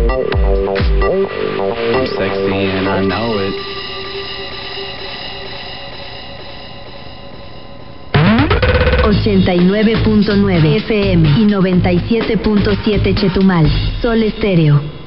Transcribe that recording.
I'm sexy and I know it. 89.9 FM y 97.7 Chetumal. Sol Estéreo.